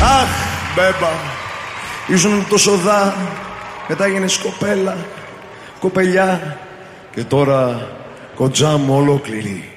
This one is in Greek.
Αχ, μπέμπα, ήσουν τόσο δά, μετά έγινες κοπέλα, κοπελιά και τώρα κοντζά μου ολόκληρη.